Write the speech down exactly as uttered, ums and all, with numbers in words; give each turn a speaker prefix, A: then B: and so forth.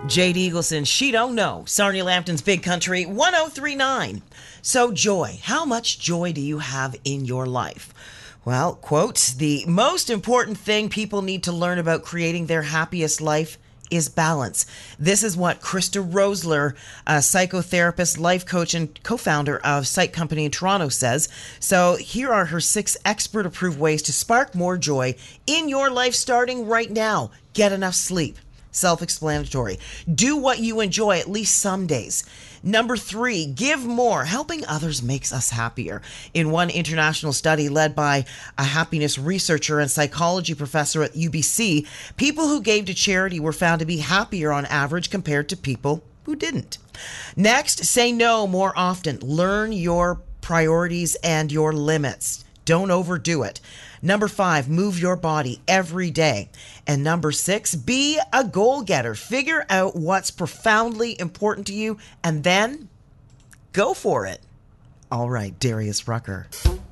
A: Jade Eagleson, She Don't Know. Sarnia Lambton's Big Country, one oh three point nine. So joy. How much joy do you have in your life? Well, quote, the most important thing people need to learn about creating their happiest life is balance. This is what Krista Rosler, a psychotherapist, life coach, and co-founder of Psych Company in Toronto says. So here are her six expert-approved ways to spark more joy in your life starting right now. Get enough sleep. Self-explanatory. Do what you enjoy at least some days. Number three, give more. Helping others makes us happier. In one international study led by a happiness researcher and psychology professor at U B C, people who gave to charity were found to be happier on average compared to people who didn't. Next, say no more often. Learn your priorities and your limits. Don't overdo it. Number five, move your body every day. And number six, be a goal-getter. Figure out what's profoundly important to you and then go for it. All right, Darius Rucker.